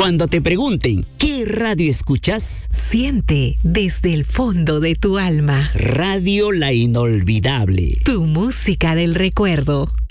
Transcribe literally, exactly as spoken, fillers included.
Cuando te pregunten, ¿qué radio escuchas? Siente desde el fondo de tu alma. Radio La Inolvidable. Tu música del recuerdo.